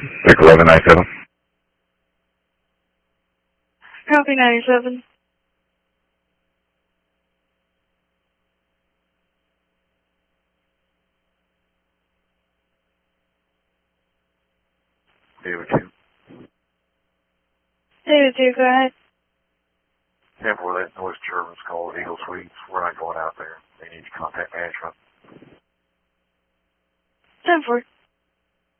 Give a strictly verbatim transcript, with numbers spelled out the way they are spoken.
Pick eleven ninety-seven. Copy ninety-seven. David two. David two, go ahead. ten four, that noise disturbance called Eagle Suites. We're not going out there. They need to contact management. ten four.